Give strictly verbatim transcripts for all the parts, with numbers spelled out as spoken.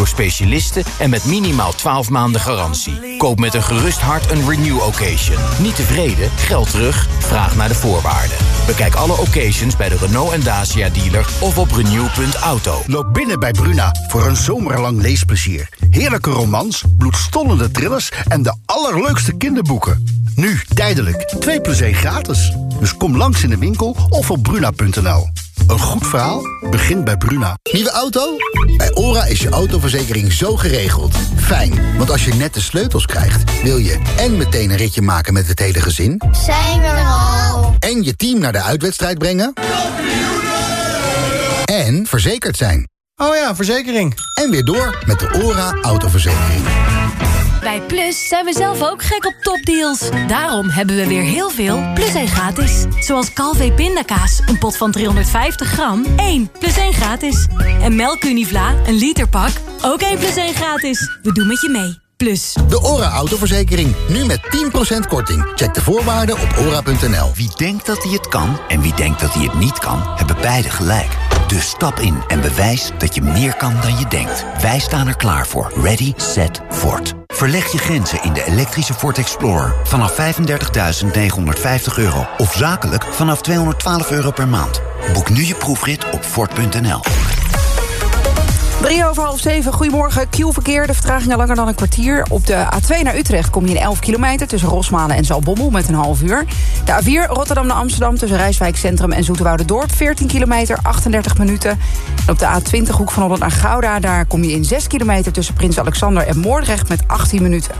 door specialisten en met minimaal twaalf maanden garantie. Koop met een gerust hart een Renew Occasion. Niet tevreden? Geld terug? Vraag naar de voorwaarden. Bekijk alle occasions bij de Renault en Dacia dealer of op renew punt auto. Loop binnen bij Bruna voor een zomerlang leesplezier. Heerlijke romans, bloedstollende thrillers en de allerleukste kinderboeken. Nu, tijdelijk, twee plus één gratis. Dus kom langs in de winkel of op bruna punt n l. Een goed verhaal begint bij Bruna. Nieuwe auto? Bij ORA is je autoverzekering zo geregeld. Fijn, want als je net de sleutels krijgt, wil je en meteen een ritje maken met het hele gezin. Zijn we er al? En je team naar de uitwedstrijd brengen. En verzekerd zijn. Oh ja, verzekering. En weer door met de ORA autoverzekering. Bij Plus zijn we zelf ook gek op topdeals. Daarom hebben we weer heel veel Plus één gratis. Zoals Calvé pindakaas, een pot van driehonderdvijftig gram, één plus één gratis. En melkunivla, een liter pak, ook één plus één gratis. We doen met je mee. Plus. De ORA autoverzekering, nu met tien procent korting. Check de voorwaarden op ora punt n l. Wie denkt dat hij het kan en wie denkt dat hij het niet kan, hebben beide gelijk. Dus stap in en bewijs dat je meer kan dan je denkt. Wij staan er klaar voor. Ready, set, Ford. Verleg je grenzen in de elektrische Ford Explorer. Vanaf vijfendertigduizend negenhonderdvijftig euro. Of zakelijk vanaf tweehonderdtwaalf euro per maand. Boek nu je proefrit op Ford punt n l. Drie over half zeven, goedemorgen. Q-verkeer, de vertragingen langer dan een kwartier. Op de A twee naar Utrecht kom je in elf kilometer... tussen Rosmalen en Zaltbommel met een half uur. De A vier Rotterdam naar Amsterdam tussen Rijswijk Centrum en Zoeterwoude-Dorp... veertien kilometer, achtendertig minuten. En op de A twintig hoek van Holland naar Gouda... daar kom je in zes kilometer tussen Prins Alexander en Moordrecht... met achttien minuten.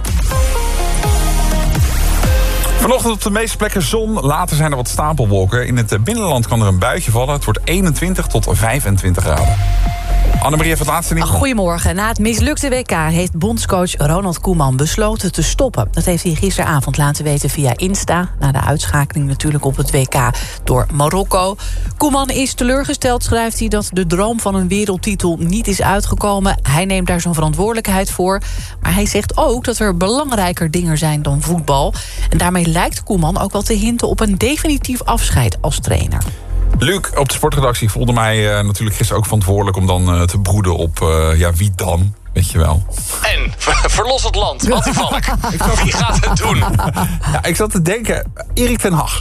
Vanochtend op de meeste plekken zon, later zijn er wat stapelwolken. In het binnenland kan er een buitje vallen. Het wordt eenentwintig tot vijfentwintig graden. Annemarie heeft het laatste nieuws. Goedemorgen. Na het mislukte W K heeft bondscoach Ronald Koeman besloten te stoppen. Dat heeft hij gisteravond laten weten via Insta. Na de uitschakeling natuurlijk op het W K door Marokko. Koeman is teleurgesteld, schrijft hij, dat de droom van een wereldtitel niet is uitgekomen. Hij neemt daar zijn verantwoordelijkheid voor. Maar hij zegt ook dat er belangrijker dingen zijn dan voetbal. En daarmee lijkt Koeman ook wel te hinten op een definitief afscheid als trainer. Luc op de sportredactie voelde mij uh, natuurlijk gisteren ook verantwoordelijk... om dan uh, te broeden op, uh, ja, wie dan, weet je wel. En, verlos het land, wat die valk. Wie gaat het doen? Ja, ik zat te denken, Erik ten Hag.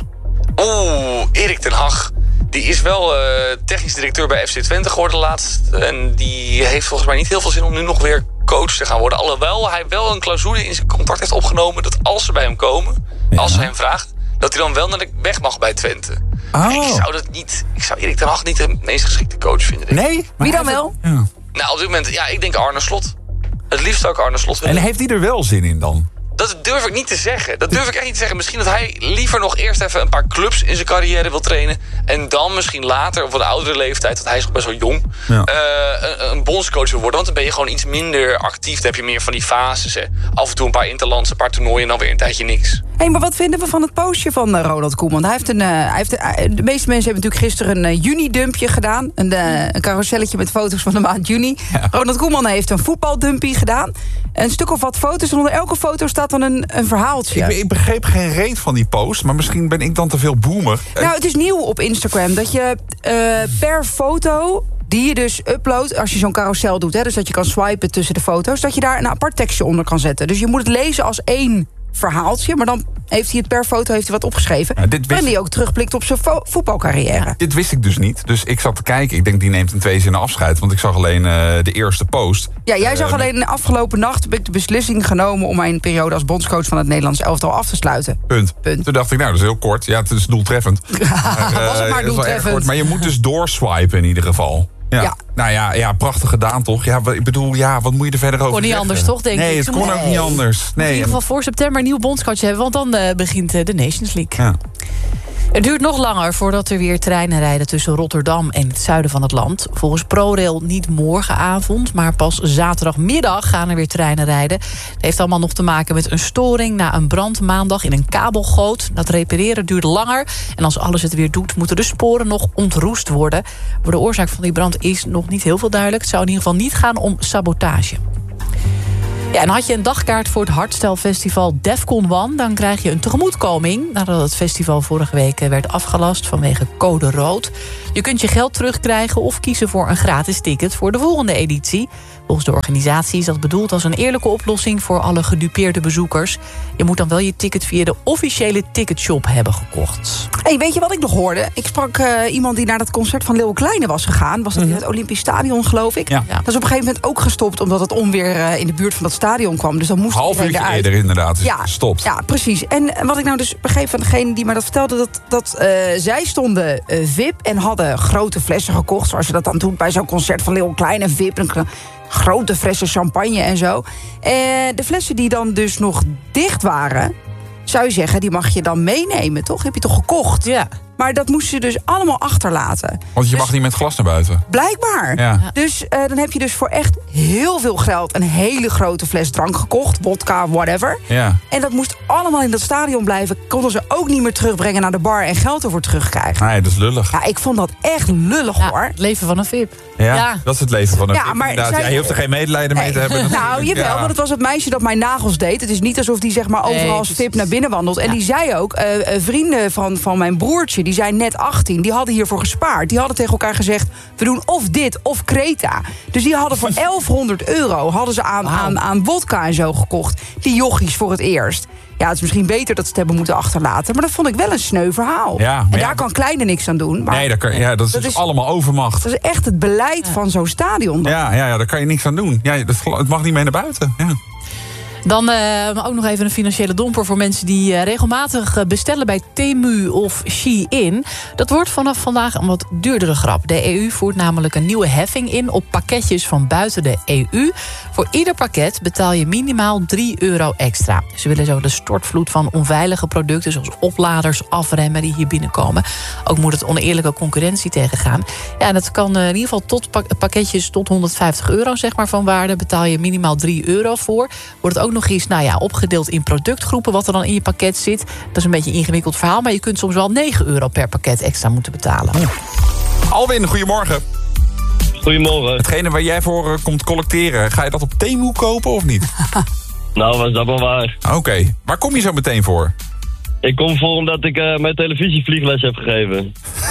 Oeh, Erik ten Hag. Die is wel uh, technisch directeur bij F C Twente geworden laatst. En die heeft volgens mij niet heel veel zin om nu nog weer coach te gaan worden. Alhoewel hij wel een clausule in zijn contract heeft opgenomen... dat als ze bij hem komen, ja. als ze hem vraagt... dat hij dan wel naar de weg mag bij Twente. Oh. Ik zou dat niet. Ik zou Erik ten Hag niet de meest geschikte coach vinden. Nee? Wie dan wel? Ja. Nou, op dit moment, ja, ik denk Arne Slot. Het liefst ook Arne Slot willen. En heeft hij er wel zin in dan? Dat durf ik niet te zeggen. Dat durf ik echt niet te zeggen. Misschien dat hij liever nog eerst even een paar clubs in zijn carrière wil trainen. En dan misschien later, op een oudere leeftijd, want hij is nog best wel jong, ja. uh, een, een bondscoach wil worden. Want dan ben je gewoon iets minder actief. Dan heb je meer van die fases. Hè. Af en toe een paar interlands, een paar toernooien en dan weer een tijdje niks. Hé, hey, maar wat vinden we van het postje van uh, Ronald Koeman? Hij heeft een, uh, hij heeft, uh, de meeste mensen hebben natuurlijk gisteren een uh, juni-dumpje gedaan. Een, uh, een carouselletje met foto's van de maand juni. Ja. Ronald Koeman heeft een voetbaldumpie gedaan. Een stuk of wat foto's. En onder elke foto staat dan een, een verhaaltje. Ik, ik begreep geen reet van die post. Maar misschien ben ik dan te veel boomer. Nou, het is nieuw op Instagram. Dat je uh, per foto die je dus uploadt, als je zo'n carousel doet, hè, dus dat je kan swipen tussen de foto's, dat je daar een apart tekstje onder kan zetten. Dus je moet het lezen als één verhaaltje, maar dan heeft hij het per foto heeft hij wat opgeschreven. Ja, dit wist... En die ook terugblikt op zijn vo- voetbalcarrière. Ja, dit wist ik dus niet. Dus ik zat te kijken. Ik denk, die neemt in twee zinnen afscheid. Want ik zag alleen uh, de eerste post. Ja, jij zag uh, alleen de afgelopen nacht heb ik de beslissing genomen om mijn periode als bondscoach van het Nederlands elftal af te sluiten. Punt. Punt. Toen dacht ik, nou, dat is heel kort. Ja, het is doeltreffend. maar, uh, Was het maar doeltreffend. Kort, maar je moet dus doorswipen in ieder geval. Ja. ja. Nou ja, ja, prachtig gedaan toch? Ja, ik bedoel, ja, wat moet je er verder over zeggen? Kon niet anders toch, denk nee, ik? Nee, het kon ook niet anders. Nee. In ieder geval voor september een nieuw bondscoach hebben, want dan uh, begint uh, de Nations League. Ja. Het duurt nog langer voordat er weer treinen rijden tussen Rotterdam en het zuiden van het land. Volgens ProRail niet morgenavond, maar pas zaterdagmiddag gaan er weer treinen rijden. Het heeft allemaal nog te maken met een storing na een brand maandag in een kabelgoot. Dat repareren duurt langer en als alles het weer doet, moeten de sporen nog ontroest worden. Maar de oorzaak van die brand is nog niet heel veel duidelijk. Het zou in ieder geval niet gaan om sabotage. Ja, en had je een dagkaart voor het hardstyle-festival Defcon One... dan krijg je een tegemoetkoming nadat het festival vorige week werd afgelast vanwege code rood. Je kunt je geld terugkrijgen of kiezen voor een gratis ticket voor de volgende editie. Volgens de organisatie is dat bedoeld als een eerlijke oplossing voor alle gedupeerde bezoekers. Je moet dan wel je ticket via de officiële ticketshop hebben gekocht. Hey, weet je wat ik nog hoorde? Ik sprak uh, iemand die naar dat concert van Leeuw Kleine was gegaan. Was dat in het Olympisch Stadion, geloof ik? Ja. Dat is op een gegeven moment ook gestopt... omdat het onweer uh, in de buurt van dat stadion kwam. Dus dan moest half uurtje eruit. eerder inderdaad is ja, gestopt. Ja, precies. En wat ik nou dus begreep van degene die mij dat vertelde... dat, dat uh, zij stonden uh, V I P en hadden grote flessen gekocht... zoals je dat dan doet bij zo'n concert van Leeuw Kleine. V I P, een grote flessen champagne en zo. En de flessen die dan dus nog dicht waren... zou je zeggen, die mag je dan meenemen, toch? Heb je toch gekocht? Ja. Maar dat moest je dus allemaal achterlaten. Want je dus, mag niet met glas naar buiten. Blijkbaar. Ja. Dus uh, dan heb je dus voor echt heel veel geld... een hele grote fles drank gekocht. Wodka, whatever. Ja. En dat moest allemaal in dat stadion blijven. Konden ze ook niet meer terugbrengen naar de bar... en geld ervoor terugkrijgen. Nee, dat is lullig. Ja, ik vond dat echt lullig, Ja, hoor. het leven van een V I P. Ja, Ja. dat is het leven van een Ja, V I P, maar inderdaad. zij- Ja, je hoeft er geen medelijden mee te hebben. natuurlijk. Nou, jawel, Ja. want het was het meisje dat mijn nagels deed. Het is niet alsof die zeg maar overal Nee, als V I P precies. naar binnen wandelt. En Ja. die zei ook, uh, uh, vrienden van, van mijn broertje, die zijn net achttien... die hadden hiervoor gespaard. Die hadden tegen elkaar gezegd, we doen of dit of Kreta. Dus die hadden voor elfhonderd euro hadden ze aan, Wauw. aan, aan wodka en zo gekocht. Die jochies voor het eerst. Ja, het is misschien beter dat ze het hebben moeten achterlaten. Maar dat vond ik wel een sneu verhaal. Ja, maar en ja, daar kan Kleine niks aan doen. Maar Nee, dat, kan, ja, dat is Dat dus is- allemaal overmacht. dat is echt het beleid van zo'n stadion. dan. Ja, ja, ja, daar kan je niks aan doen. Ja, dat, het mag niet mee naar buiten. Ja. Dan uh, ook nog even een financiële domper voor mensen die uh, regelmatig uh, bestellen bij Temu of Shein. Dat wordt vanaf vandaag een wat duurdere grap. De E U voert namelijk een nieuwe heffing in op pakketjes van buiten de E U. Voor ieder pakket betaal je minimaal drie euro extra. Ze willen zo de stortvloed van onveilige producten zoals opladers afremmen die hier binnenkomen. Ook moet het oneerlijke concurrentie tegengaan. Ja, en dat kan uh, in ieder geval tot pak- pakketjes tot honderdvijftig euro zeg maar, van waarde. Betaal je minimaal drie euro voor. Wordt het ook nog eens nou ja, opgedeeld in productgroepen wat er dan in je pakket zit. Dat is een beetje een ingewikkeld verhaal, maar je kunt soms wel negen euro per pakket extra moeten betalen. Alwin, goedemorgen. Goedemorgen. Hetgene waar jij voor uh, komt collecteren, ga je dat op Temu kopen of niet? Nou, was dat wel waar. Oké, okay. Waar kom je zo meteen voor? Ik kom voor omdat ik uh, mijn televisievliegles heb gegeven.